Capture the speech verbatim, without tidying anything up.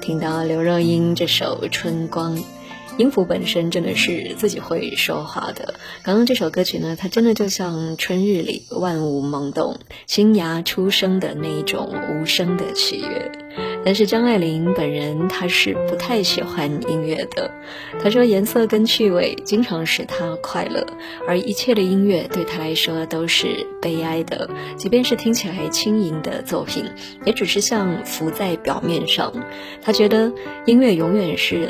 听到刘若英这首《春光》。音符本身真的是自己会说话的。刚刚这首歌曲呢，它真的就像春日里万物懵懂，新芽出生的那一种无声的喜悦。但是张爱玲本人她是不太喜欢音乐的，她说颜色跟趣味经常使她快乐，而一切的音乐对她来说都是悲哀的，即便是听起来轻盈的作品，也只是像浮在表面上。她觉得音乐永远是